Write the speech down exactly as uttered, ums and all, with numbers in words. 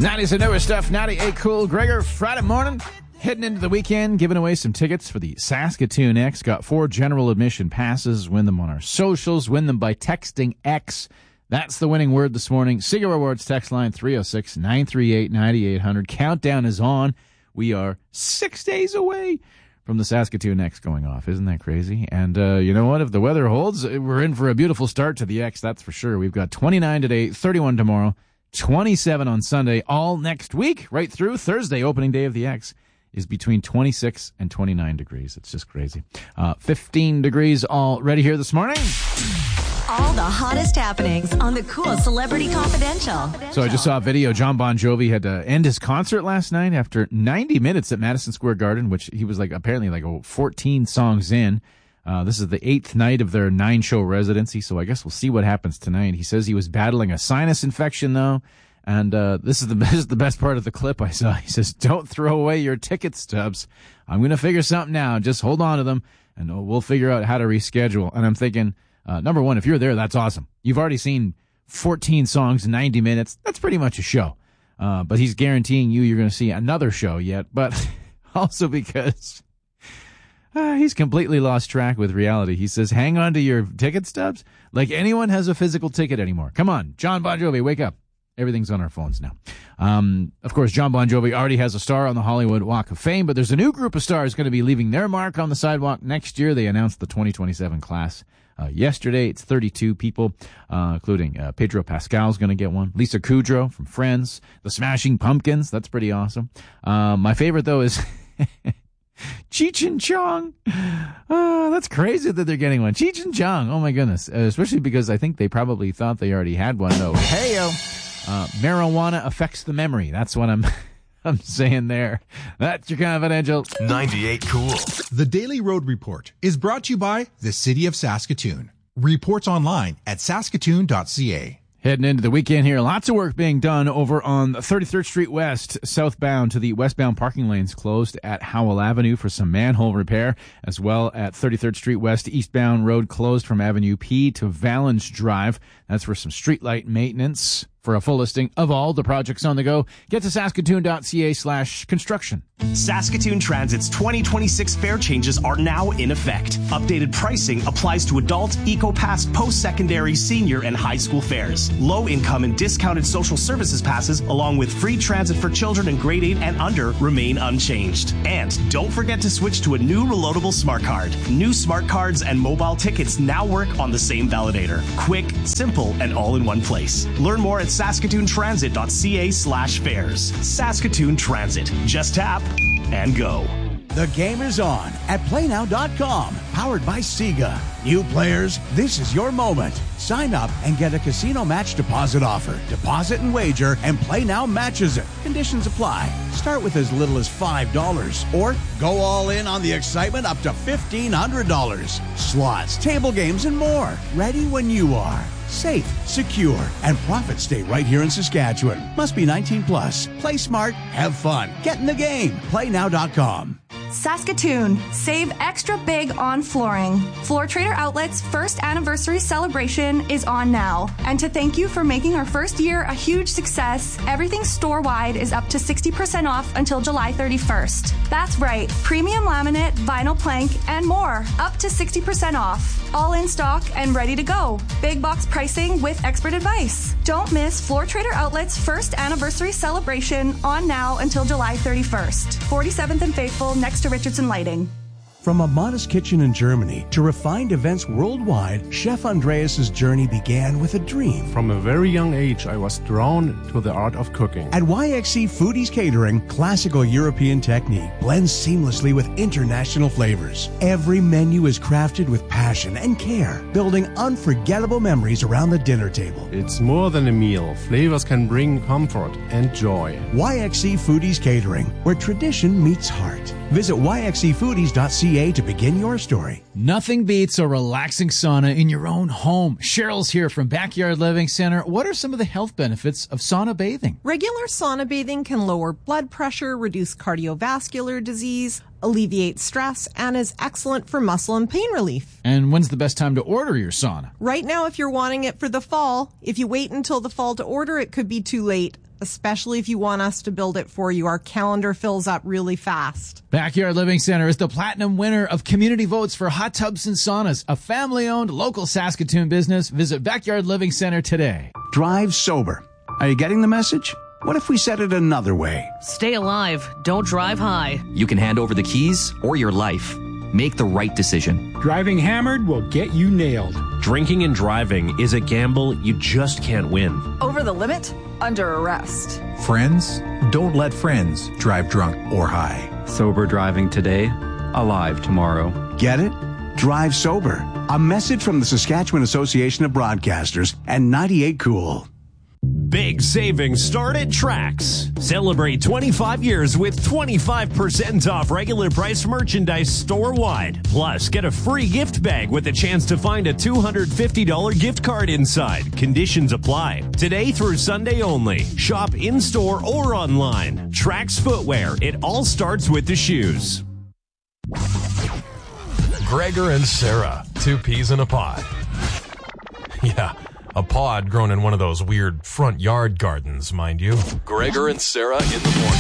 nineties and newer stuff, ninety-eight Cool. Gregor, Friday morning, heading into the weekend, giving away some tickets for the Saskatoon X. Got four general admission passes. Win them on our socials. Win them by texting X. That's the winning word this morning. Siga Rewards text line three oh six, nine three eight, nine eight hundred. Countdown is on. We are six days away from the Saskatoon X going off. Isn't that crazy? And uh, you know what? If the weather holds, we're in for a beautiful start to the X, that's for sure. We've got twenty-nine today, thirty-one tomorrow, twenty-seven on Sunday, all next week, right through Thursday, opening day of the X, is between twenty-six and twenty-nine degrees. It's just crazy. Uh, fifteen degrees already here this morning. All the hottest happenings on the Cool Celebrity Confidential. So I just saw a video. John Bon Jovi had to end his concert last night after ninety minutes at Madison Square Garden, which he was like apparently like fourteen songs in. Uh, this is the eighth night of their nine-show residency, so I guess we'll see what happens tonight. He says he was battling a sinus infection, though, and uh, this is the this is the best part of the clip I saw. He says, "Don't throw away your ticket stubs. I'm going to figure something out. Just hold on to them, and we'll figure out how to reschedule." And I'm thinking, Uh, number one, if you're there, that's awesome. You've already seen fourteen songs in ninety minutes. That's pretty much a show. Uh, but he's guaranteeing you you're going to see another show yet. But also because uh, he's completely lost track with reality. He says, hang on to your ticket stubs like anyone has a physical ticket anymore. Come on, John Bon Jovi, wake up. Everything's on our phones now. Um, of course, John Bon Jovi already has a star on the Hollywood Walk of Fame, but there's a new group of stars going to be leaving their mark on the sidewalk next year. They announced the twenty twenty-seven class Uh, yesterday. It's thirty-two people, uh, including uh, Pedro Pascal's going to get one. Lisa Kudrow from Friends. The Smashing Pumpkins. That's pretty awesome. Uh, my favorite, though, is Cheech and Chong. Uh, that's crazy that they're getting one. Cheech and Chong. Oh, my goodness. Uh, especially because I think they probably thought they already had one, though. Hey-o. Uh, marijuana affects the memory. That's what I'm... I'm saying there. That's your confidential. ninety-eight Cool. The Daily Road Report is brought to you by the City of Saskatoon. Reports online at saskatoon dot c a. Heading into the weekend here, lots of work being done over on thirty-third Street West, southbound to the westbound parking lanes closed at Howell Avenue for some manhole repair, as well at thirty-third Street West, eastbound road closed from Avenue P to Valens Drive. That's for some streetlight maintenance. For a full listing of all the projects on the go, get to saskatoon dot c a slash construction. Saskatoon Transit's twenty twenty-six fare changes are now in effect. Updated pricing applies to adult, EcoPass, post-secondary, senior, and high school fares. Low-income and discounted social services passes, along with free transit for children in grade eight and under, remain unchanged. And don't forget to switch to a new reloadable smart card. New smart cards and mobile tickets now work on the same validator. Quick, simple, and all in one place. Learn more at saskatoon transit dot c a slash fares. Saskatoon Transit. Just tap and go. The game is on at play now dot com, powered by Sega. New players, this is your moment. Sign up and get a casino match deposit offer. Deposit and wager, and Play Now matches it. Conditions apply. Start with as little as five dollars, or go all in on the excitement up to fifteen hundred dollars. Slots, table games, and more. Ready when you are. Safe, secure, and profits stay right here in Saskatchewan. Must be nineteen plus. Play smart, have fun. Get in the game. play now dot com. Saskatoon, save extra big on flooring. Floor Trader Outlet's first anniversary celebration is on now. And to thank you for making our first year a huge success, everything store-wide is up to sixty percent off until July thirty-first. That's right, premium laminate, vinyl plank, and more, up to sixty percent off. All in stock and ready to go. Big box pricing with expert advice. Don't miss Floor Trader Outlet's first anniversary celebration on now until July thirty-first. forty-seventh and Faithful, next to Richardson Lighting. From a modest kitchen in Germany to refined events worldwide, Chef Andreas' journey began with a dream. From a very young age, I was drawn to the art of cooking. At Y X C Foodies Catering, classical European technique blends seamlessly with international flavors. Every menu is crafted with passion and care, building unforgettable memories around the dinner table. It's more than a meal. Flavors can bring comfort and joy. Y X C Foodies Catering, where tradition meets heart. Visit y x c foodies dot c a to begin your story. Nothing beats a relaxing sauna in your own home. Cheryl's here from Backyard Living Center. What are some of the health benefits of sauna bathing? Regular sauna bathing can lower blood pressure, reduce cardiovascular disease, alleviate stress, and is excellent for muscle and pain relief. And when's the best time to order your sauna? Right now, if you're wanting it for the fall. If you wait until the fall to order, it could be too late. especially if you want us to build it for you. Our calendar fills up really fast. Backyard Living Center is the platinum winner of community votes for hot tubs and saunas, a family-owned local Saskatoon business. Visit Backyard Living Center today. Drive sober. Are you getting the message? What if we said it another way? Stay alive. Don't drive high. You can hand over the keys or your life. Make the right decision. Driving hammered will get you nailed. Drinking and driving is a gamble you just can't win. Over the limit? Under arrest. Friends, don't let friends drive drunk or high. Sober driving today, alive tomorrow. Get it? Drive sober. A message from the Saskatchewan Association of Broadcasters and ninety-eight Cool. Big savings start at Trax. Celebrate twenty-five years with twenty-five percent off regular price merchandise store-wide. Plus, get a free gift bag with a chance to find a two hundred fifty dollars gift card inside. Conditions apply. Today through Sunday only. Shop in-store or online. Trax Footwear. It all starts with the shoes. Gregor and Sarah, two peas in a pod. Yeah. A pod grown in one of those weird front yard gardens, mind you. Gregor and Sarah in the morning.